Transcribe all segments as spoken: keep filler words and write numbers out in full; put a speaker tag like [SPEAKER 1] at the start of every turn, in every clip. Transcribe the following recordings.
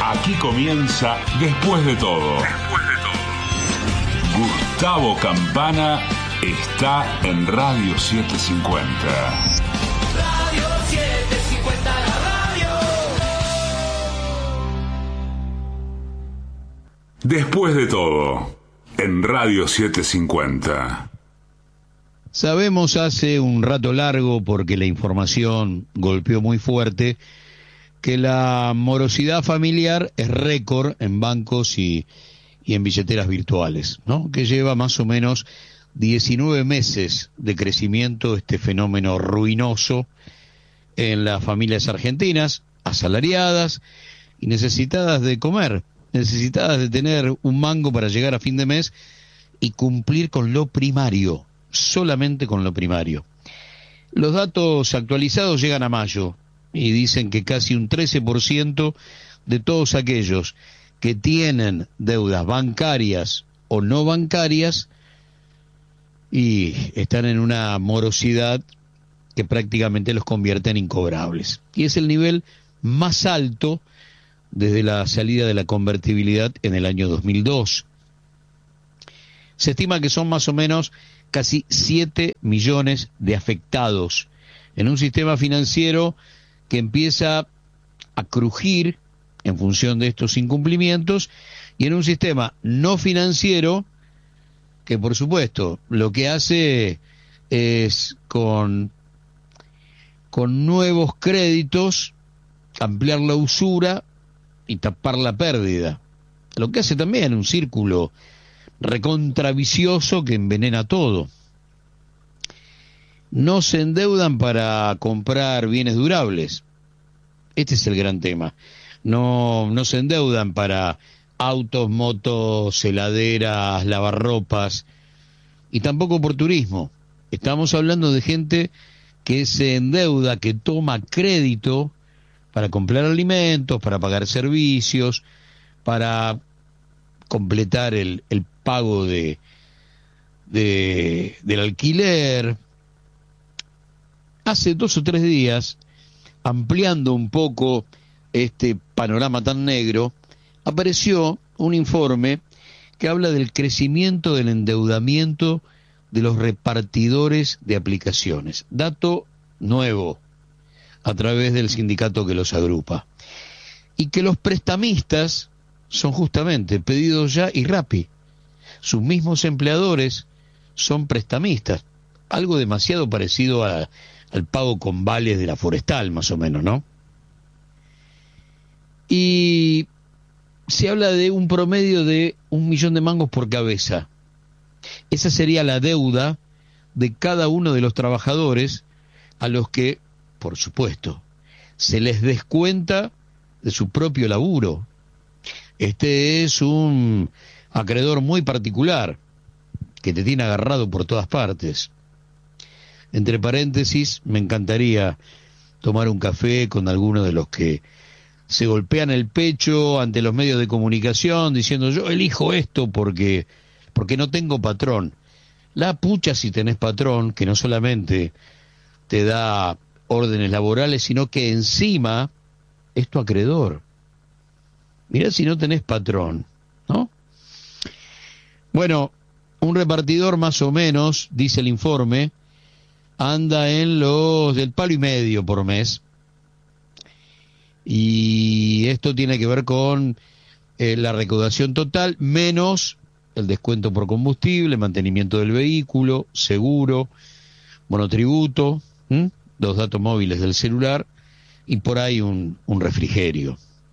[SPEAKER 1] Aquí comienza Después de todo. Después de todo. Gustavo Campana está en Radio setecientos cincuenta.
[SPEAKER 2] Radio setecientos cincuenta, la radio.
[SPEAKER 1] Después de todo, en Radio setecientos cincuenta.
[SPEAKER 3] Sabemos hace un rato largo, porque la información golpeó muy fuerte, que la morosidad familiar es récord en bancos y, y en billeteras virtuales, ¿no? Que lleva más o menos diecinueve meses de crecimiento este fenómeno ruinoso en las familias argentinas, asalariadas y necesitadas de comer, necesitadas de tener un mango para llegar a fin de mes y cumplir con lo primario, solamente con lo primario. Los datos actualizados llegan a mayo y dicen que casi un trece por ciento de todos aquellos que tienen deudas bancarias o no bancarias y están en una morosidad que prácticamente los convierte en incobrables. Y es el nivel más alto desde la salida de la convertibilidad en el año dos mil dos. Se estima que son más o menos casi siete millones de afectados en un sistema financiero que empieza a crujir en función de estos incumplimientos, y en un sistema no financiero que, por supuesto, lo que hace es con, con nuevos créditos ampliar la usura y tapar la pérdida. Lo que hace también un círculo recontravicioso que envenena todo. No se endeudan para comprar bienes durables. Este es el gran tema. No, no se endeudan para autos, motos, heladeras, lavarropas, y tampoco por turismo. Estamos hablando de gente que se endeuda, que toma crédito para comprar alimentos, para pagar servicios, para completar el, el pago de, de del alquiler. Hace dos o tres días, ampliando un poco este panorama tan negro, apareció un informe que habla del crecimiento del endeudamiento de los repartidores de aplicaciones. Dato nuevo a través del sindicato que los agrupa. Y que los prestamistas son justamente Pedidos Ya y Rappi. Sus mismos empleadores son prestamistas. Algo demasiado parecido a al pago con vales de la forestal, más o menos, ¿no? Y se habla de un promedio de un millón de mangos por cabeza. Esa sería la deuda de cada uno de los trabajadores, a los que, por supuesto, se les descuenta de su propio laburo. Este es un acreedor muy particular, que te tiene agarrado por todas partes. Entre paréntesis, me encantaría tomar un café con alguno de los que se golpean el pecho ante los medios de comunicación diciendo: yo elijo esto porque, porque no tengo patrón. La pucha si tenés patrón, que no solamente te da órdenes laborales, sino que encima es tu acreedor. Mirá si no tenés patrón, ¿no? Bueno, un repartidor más o menos, dice el informe, anda en los del palo y medio por mes, y esto tiene que ver con eh, la recaudación total menos el descuento por combustible, mantenimiento del vehículo, seguro, monotributo, ¿m? los datos móviles del celular y por ahí un, un refrigerio.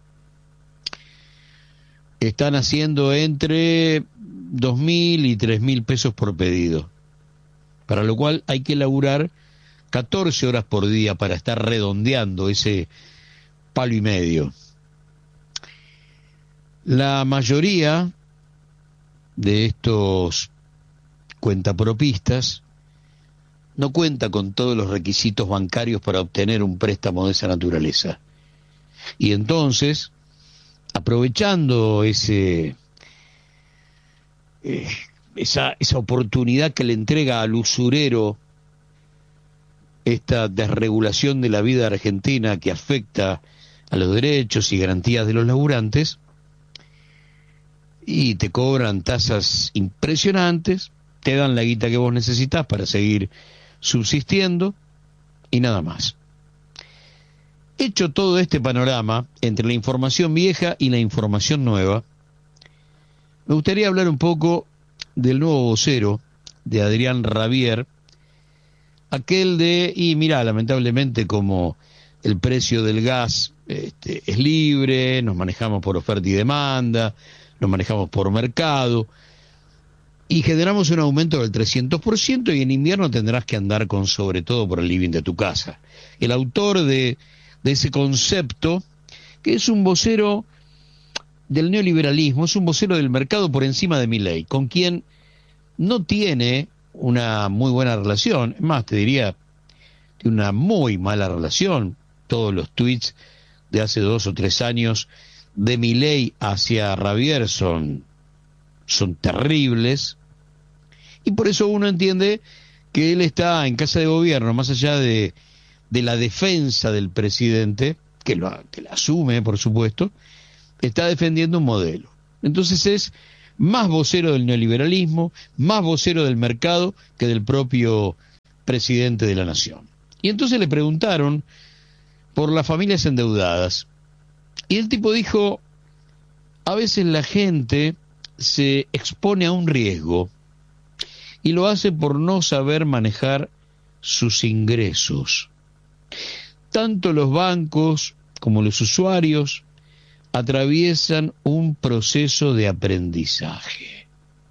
[SPEAKER 3] Están haciendo entre dos mil y tres mil pesos por pedido, para lo cual hay que laburar catorce horas por día para estar redondeando ese palo y medio. La mayoría de estos cuentapropistas no cuenta con todos los requisitos bancarios para obtener un préstamo de esa naturaleza. Y entonces, aprovechando ese eh, esa, esa oportunidad que le entrega al usurero esta desregulación de la vida argentina que afecta a los derechos y garantías de los laburantes y te cobran tasas impresionantes, te dan la guita que vos necesitas para seguir subsistiendo y nada más. Hecho todo este panorama entre la información vieja y la información nueva, me gustaría hablar un poco del nuevo vocero de Adrián Rabier, aquel de, y mirá, lamentablemente como el precio del gas este, es libre, nos manejamos por oferta y demanda, nos manejamos por mercado, y generamos un aumento del trescientos por ciento y en invierno tendrás que andar con sobre todo por el living de tu casa. El autor de, de ese concepto, que es un vocero del neoliberalismo, es un vocero del mercado por encima de Milei, con quien no tiene una muy buena relación, es más, te diría, tiene una muy mala relación. Todos los tweets de hace dos o tres años de Milei hacia Rabier son, son terribles, y por eso uno entiende que él está en casa de gobierno, más allá de, de la defensa del presidente, que, lo, que la asume, por supuesto, está defendiendo un modelo. Entonces es más vocero del neoliberalismo, más vocero del mercado que del propio presidente de la nación. Y entonces le preguntaron por las familias endeudadas. Y el tipo dijo, a veces la gente se expone a un riesgo y lo hace por no saber manejar sus ingresos. Tanto los bancos como los usuarios atraviesan un proceso de aprendizaje.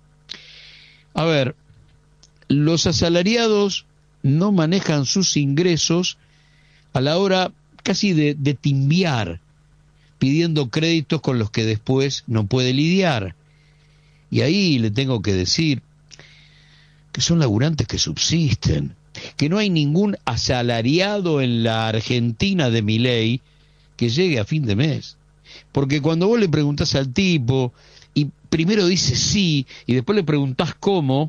[SPEAKER 3] A ver, los asalariados no manejan sus ingresos a la hora casi de, de timbiar, pidiendo créditos con los que después no puede lidiar. Y ahí le tengo que decir que son laburantes que subsisten, que no hay ningún asalariado en la Argentina de Milei que llegue a fin de mes. Porque cuando vos le preguntás al tipo, y primero dice sí, y después le preguntás cómo,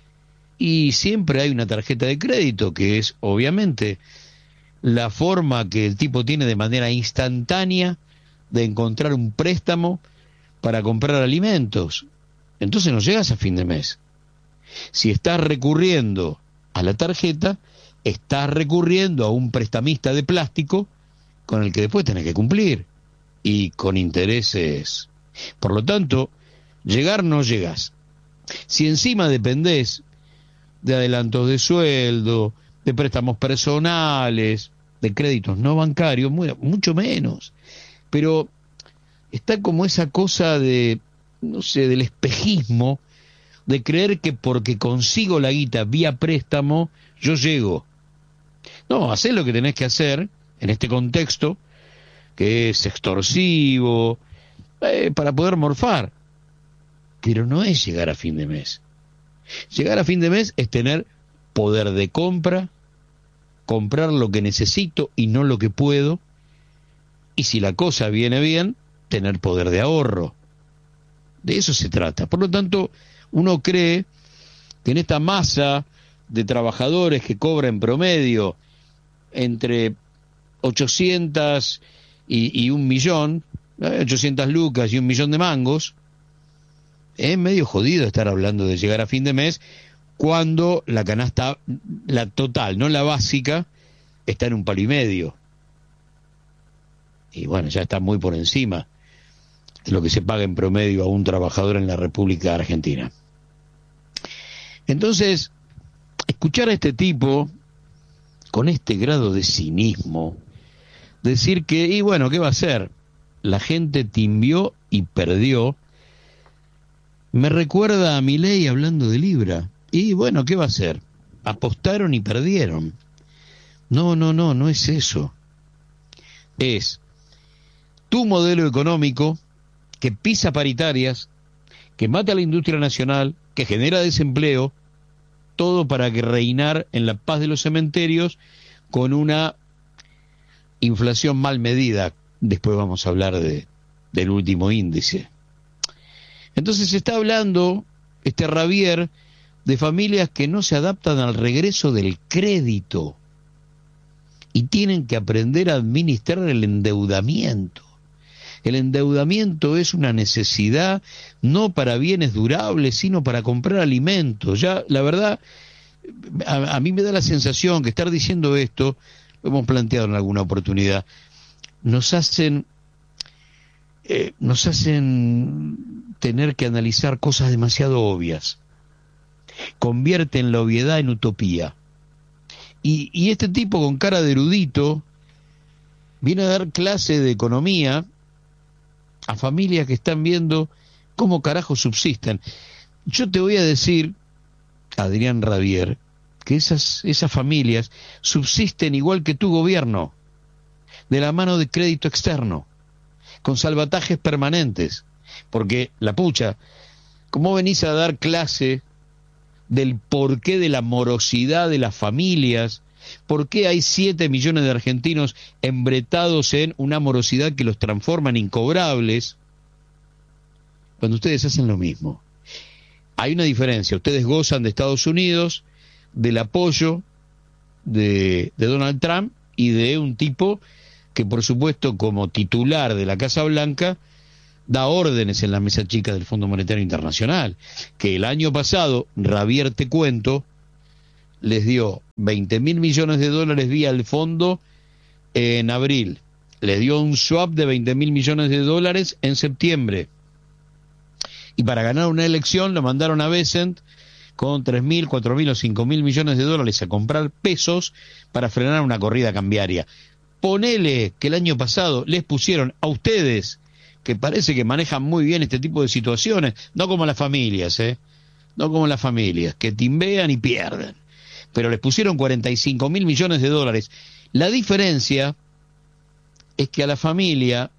[SPEAKER 3] y siempre hay una tarjeta de crédito, que es obviamente la forma que el tipo tiene de manera instantánea de encontrar un préstamo para comprar alimentos. Entonces no llegas a fin de mes. Si estás recurriendo a la tarjeta, estás recurriendo a un prestamista de plástico con el que después tenés que cumplir, y con intereses. Por lo tanto, llegar no llegás. Si encima dependés de adelantos de sueldo, de préstamos personales, de créditos no bancarios, muy, mucho menos. Pero está como esa cosa de, no sé, del espejismo, de creer que porque consigo la guita vía préstamo, yo llego. No, hacés lo que tenés que hacer en este contexto, que es extorsivo, eh, para poder morfar. Pero no es llegar a fin de mes. Llegar a fin de mes es tener poder de compra, comprar lo que necesito y no lo que puedo, y si la cosa viene bien, tener poder de ahorro. De eso se trata. Por lo tanto, uno cree que en esta masa de trabajadores que cobra en promedio entre ochocientas y, y un millón, ¿eh? ochocientas lucas y un millón de mangos, es medio jodido estar hablando de llegar a fin de mes cuando la canasta, la total, no la básica, está en un palo y medio. Y bueno, ya está muy por encima de lo que se paga en promedio a un trabajador en la República Argentina. Entonces, escuchar a este tipo con este grado de cinismo, decir que, y bueno, ¿qué va a hacer? La gente timbió y perdió, me recuerda a Milei hablando de Libra. Y bueno, ¿qué va a hacer? Apostaron y perdieron. No, no, no, no es eso. Es tu modelo económico que pisa paritarias, que mata a la industria nacional, que genera desempleo, todo para que reinar en la paz de los cementerios con una inflación mal medida. Después vamos a hablar de, del último índice. Entonces se está hablando, este Rabier, de familias que no se adaptan al regreso del crédito. y tienen que aprender a administrar el endeudamiento. El endeudamiento es una necesidad no para bienes durables, sino para comprar alimentos. Ya, la verdad, a, a mí me da la sensación que estar diciendo esto, lo hemos planteado en alguna oportunidad, nos hacen, eh, nos hacen tener que analizar cosas demasiado obvias. Convierten la obviedad en utopía. Y, y este tipo con cara de erudito viene a dar clase de economía a familias que están viendo cómo carajo subsisten. Yo te voy a decir, Adrián Rabier, que esas, esas familias subsisten igual que tu gobierno, de la mano de crédito externo, con salvatajes permanentes, porque la pucha, ¿cómo venís a dar clase del porqué de la morosidad de las familias? ¿Por qué hay siete millones de argentinos embretados en una morosidad que los transforma en incobrables cuando ustedes hacen lo mismo? Hay una diferencia. Ustedes gozan de Estados Unidos, del apoyo de, de Donald Trump y de un tipo que, por supuesto, como titular de la Casa Blanca, da órdenes en la mesa chica del Fondo Monetario Internacional, que el año pasado, Rabier, te cuento, les dio veinte mil millones de dólares vía el fondo en abril, les dio un swap de veinte mil millones de dólares en septiembre, y para ganar una elección lo mandaron a Bessent con tres mil, cuatro mil o cinco mil millones de dólares a comprar pesos para frenar una corrida cambiaria. Ponele que el año pasado les pusieron a ustedes, que parece que manejan muy bien este tipo de situaciones, no como las familias, ¿eh? No como las familias, que timbean y pierden. Pero les pusieron cuarenta y cinco mil millones de dólares. La diferencia es que a la familia,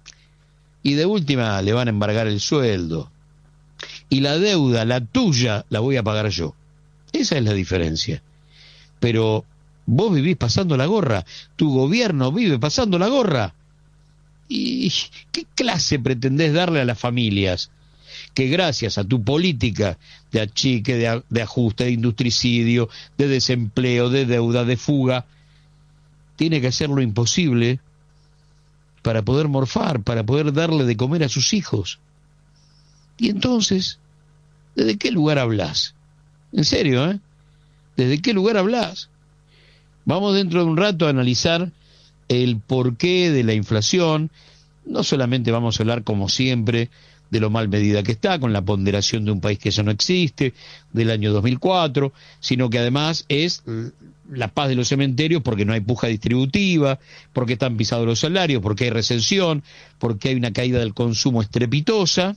[SPEAKER 3] y de última le van a embargar el sueldo, y la deuda, la tuya, la voy a pagar yo. Esa es la diferencia. Pero vos vivís pasando la gorra, tu gobierno vive pasando la gorra. ¿Y qué clase pretendés darle a las familias que gracias a tu política de achique, de, de ajuste, de industricidio, de desempleo, de deuda, de fuga, tiene que hacer lo imposible para poder morfar, para poder darle de comer a sus hijos? Y entonces, ¿desde qué lugar hablas? En serio, ¿eh? ¿Desde qué lugar hablas? Vamos dentro de un rato a analizar el porqué de la inflación. No solamente vamos a hablar, como siempre, de lo mal medida que está, con la ponderación de un país que eso no existe, del año dos mil cuatro, sino que además es la paz de los cementerios porque no hay puja distributiva, porque están pisados los salarios, porque hay recesión, porque hay una caída del consumo estrepitosa.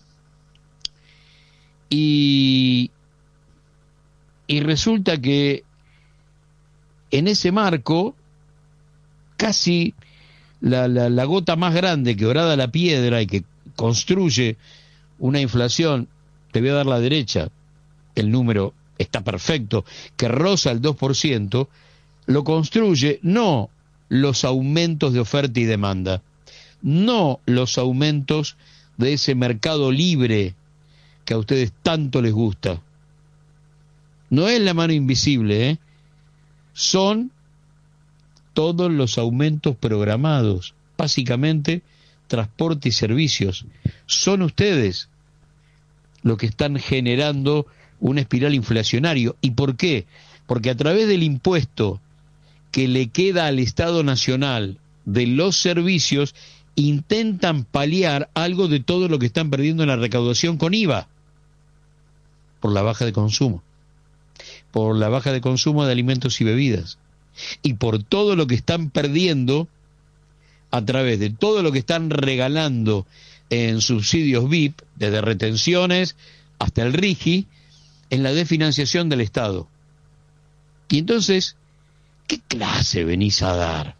[SPEAKER 3] Y, y resulta que en ese marco, casi la, la, la gota más grande que horada la piedra y que construye una inflación, te voy a dar la derecha, el número está perfecto, que roza el dos por ciento, lo construye no los aumentos de oferta y demanda, no los aumentos de ese mercado libre que a ustedes tanto les gusta. No es la mano invisible, ¿eh? Son todos los aumentos programados, básicamente transporte y servicios. Son ustedes los que están generando una espiral inflacionario. ¿Y por qué? Porque a través del impuesto que le queda al Estado Nacional de los servicios, intentan paliar algo de todo lo que están perdiendo en la recaudación con I V A, por la baja de consumo, por la baja de consumo de alimentos y bebidas, y por todo lo que están perdiendo a través de todo lo que están regalando en subsidios V I P, desde retenciones hasta el RIGI, en la desfinanciación del Estado. Y entonces, ¿qué clase venís a dar?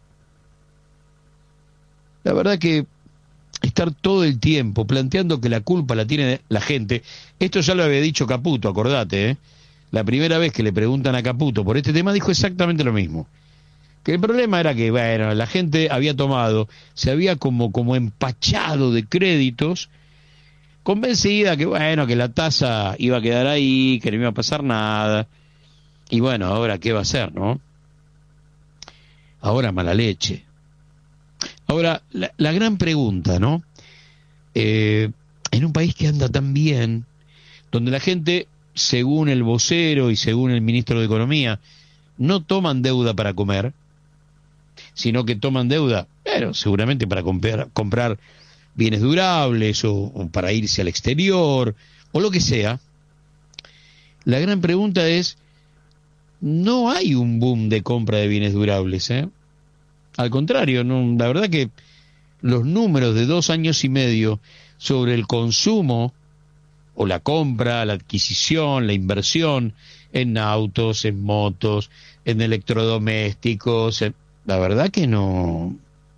[SPEAKER 3] La verdad que estar todo el tiempo planteando que la culpa la tiene la gente, esto ya lo había dicho Caputo, acordate, ¿eh? La primera vez que le preguntan a Caputo por este tema dijo exactamente lo mismo. Que el problema era que, bueno, la gente había tomado, se había como, como empachado de créditos, convencida que, bueno, que la tasa iba a quedar ahí, que no iba a pasar nada. Y bueno, ahora, ¿qué va a hacer, no? ahora mala leche. Ahora, la, la gran pregunta, ¿no? Eh, en un país que anda tan bien, donde la gente, según el vocero y según el ministro de Economía, no toman deuda para comer, sino que toman deuda, pero seguramente para comprar, comprar bienes durables o, o para irse al exterior o lo que sea. La gran pregunta es, no hay un boom de compra de bienes durables, ¿eh? Al contrario, no, la verdad que los números de dos años y medio sobre el consumo o la compra, la adquisición, la inversión en autos, en motos, en electrodomésticos, en, la verdad que no,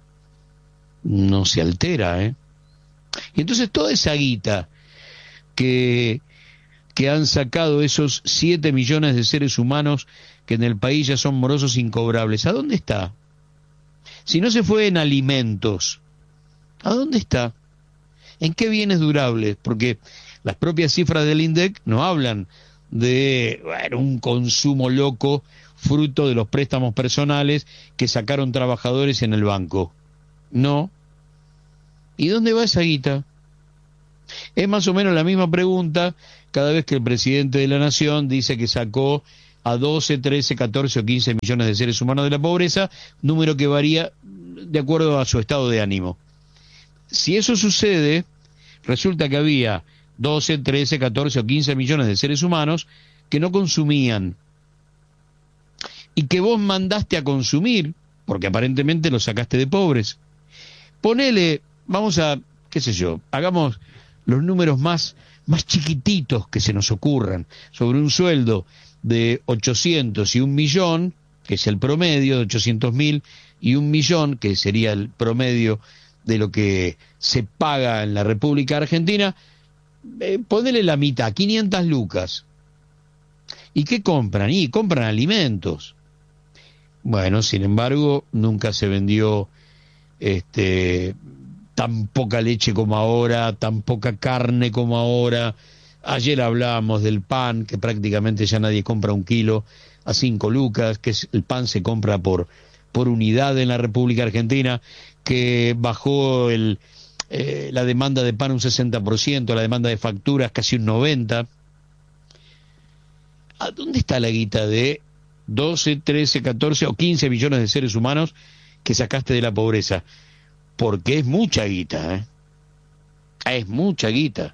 [SPEAKER 3] no se altera, ¿eh? Y entonces toda esa guita que, que han sacado esos siete millones de seres humanos que en el país ya son morosos incobrables, ¿a dónde está? Si no se fue en alimentos, ¿a dónde está? ¿En qué bienes durables? Porque las propias cifras del INDEC no hablan de bueno, un consumo loco fruto de los préstamos personales que sacaron trabajadores en el banco. No. ¿Y dónde va esa guita? Es más o menos la misma pregunta cada vez que el presidente de la Nación dice que sacó a doce, trece, catorce o quince millones de seres humanos de la pobreza, número que varía de acuerdo a su estado de ánimo. Si eso sucede, resulta que había doce, trece, catorce o quince millones de seres humanos que no consumían y que vos mandaste a consumir, porque aparentemente los sacaste de pobres. Ponele, vamos a, qué sé yo, hagamos los números más, más chiquititos que se nos ocurran, sobre un sueldo de ochocientos y un millón, que es el promedio de ochocientos mil, y un millón, que sería el promedio de lo que se paga en la República Argentina, eh, ponele la mitad, quinientas lucas. ¿Y qué compran? Y compran alimentos. Bueno, sin embargo, nunca se vendió este, tan poca leche como ahora, tan poca carne como ahora. Ayer hablábamos del pan, que prácticamente ya nadie compra un kilo a cinco lucas, que es, el pan se compra por, por unidad en la República Argentina, que bajó el, eh, la demanda de pan un sesenta por ciento, la demanda de facturas casi un noventa por ciento. ¿A dónde está la guita de doce, trece, catorce o quince millones de seres humanos que sacaste de la pobreza? Porque es mucha guita, ¿eh? Es mucha guita.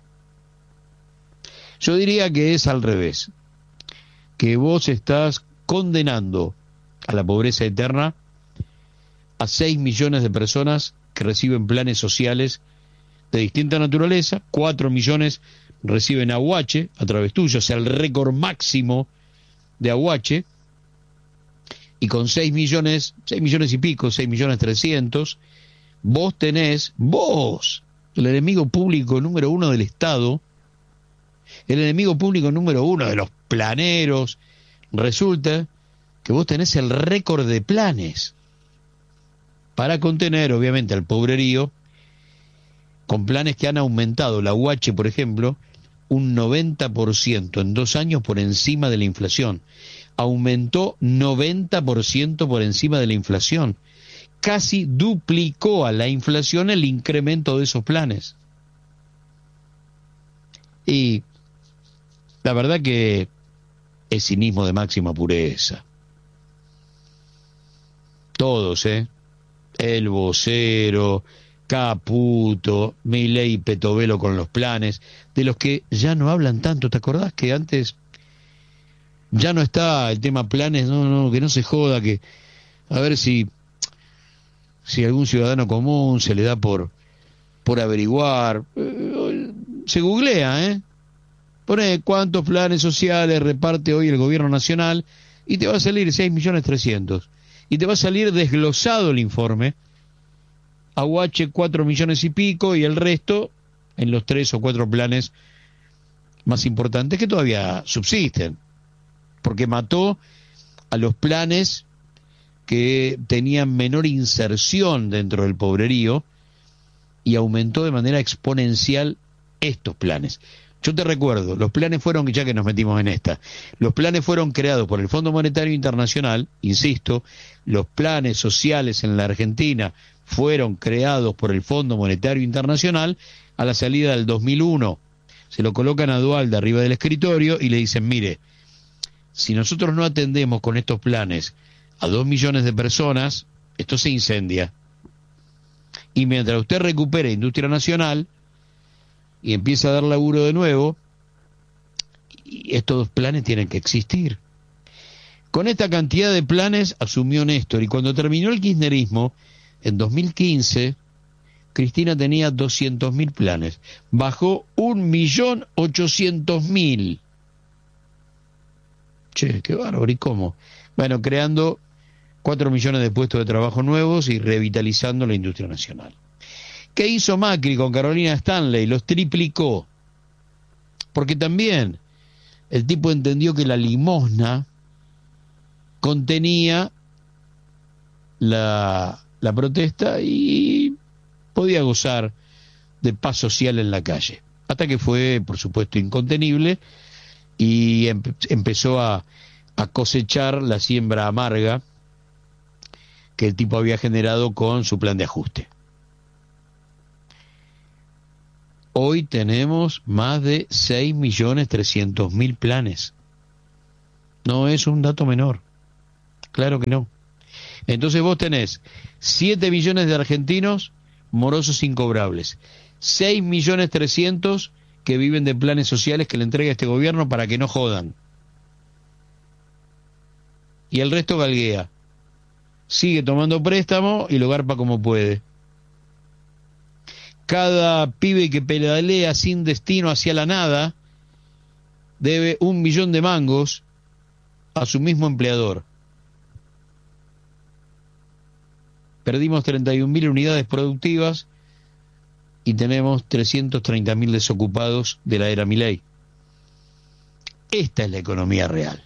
[SPEAKER 3] Yo diría que es al revés, que vos estás condenando a la pobreza eterna a seis millones de personas que reciben planes sociales de distinta naturaleza, cuatro millones reciben aguache a través tuyo, o sea, el récord máximo de aguache, y con seis millones, seis millones y pico, seis millones trescientos, vos tenés, vos, el enemigo público número uno del Estado, el enemigo público número uno de los planeros, resulta que vos tenés el récord de planes para contener, obviamente, al pobrerío, con planes que han aumentado la U H, por ejemplo, un noventa por ciento en dos años por encima de la inflación. Aumentó noventa por ciento por encima de la inflación. Casi duplicó a la inflación el incremento de esos planes. Y la verdad que es cinismo de máxima pureza. Todos, ¿eh? El vocero, Caputo, Milei y Petovelo con los planes, de los que ya no hablan tanto. ¿Te acordás que antes ya no está el tema planes? No, no, que no se joda, que a ver si si algún ciudadano común se le da por por averiguar. Se googlea, ¿eh? Pone cuántos planes sociales reparte hoy el gobierno nacional y te va a salir seis millones trescientos. Y te va a salir desglosado el informe. Aguache cuatro millones y pico y el resto en los tres o cuatro planes más importantes que todavía subsisten. Porque mató a los planes que tenían menor inserción dentro del pobrerío y aumentó de manera exponencial estos planes. Yo te recuerdo, los planes fueron, ya que nos metimos en esta, los planes fueron creados por el Fondo Monetario Internacional, insisto, los planes sociales en la Argentina fueron creados por el Fondo Monetario Internacional a la salida del dos mil uno. Se lo colocan a Dualde arriba del escritorio y le dicen, mire, si nosotros no atendemos con estos planes a dos millones de personas, esto se incendia. Y mientras usted recupere industria nacional y empieza a dar laburo de nuevo, estos dos planes tienen que existir. Con esta cantidad de planes asumió Néstor, y cuando terminó el kirchnerismo, en dos mil quince, Cristina tenía doscientos mil planes. Bajó un millón ochocientos mil. Che, qué bárbaro, ¿y cómo? Bueno, creando cuatro millones de puestos de trabajo nuevos y revitalizando la industria nacional. ¿Qué hizo Macri con Carolina Stanley? Los triplicó. Porque también el tipo entendió que la limosna contenía la, la protesta y podía gozar de paz social en la calle. Hasta que fue, por supuesto, incontenible y empe- empezó a, a cosechar la siembra amarga que el tipo había generado con su plan de ajuste. Hoy tenemos más de seis millones trescientos mil planes. No es un dato menor. Claro que no. Entonces vos tenés siete millones de argentinos morosos incobrables, seis millones trescientos que viven de planes sociales que le entrega este gobierno para que no jodan. Y el resto galguea. Sigue tomando préstamo y lo garpa como puede. Cada pibe que pedalea sin destino hacia la nada debe un millón de mangos a su mismo empleador. Perdimos treinta y un mil unidades productivas y tenemos trescientos treinta mil desocupados de la era Milei. Esta es la economía real.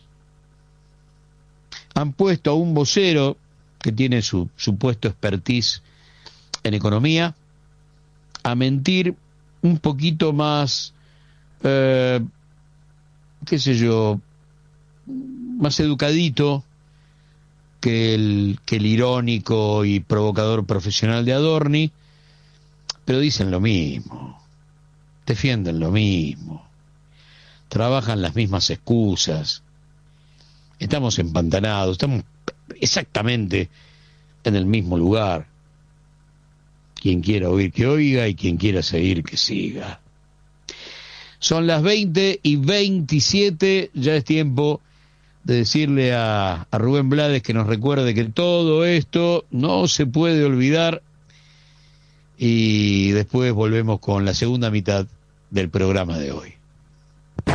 [SPEAKER 3] Han puesto a un vocero que tiene su supuesto expertise en economía a mentir un poquito más, eh, qué sé yo, más educadito que el, que el irónico y provocador profesional de Adorni, pero dicen lo mismo, defienden lo mismo, trabajan las mismas excusas, estamos empantanados, estamos exactamente en el mismo lugar. Quien quiera oír que oiga y quien quiera seguir que siga. Son las veinte y veintisiete, ya es tiempo de decirle a, a Rubén Blades que nos recuerde que todo esto no se puede olvidar, y después volvemos con la segunda mitad del programa de hoy.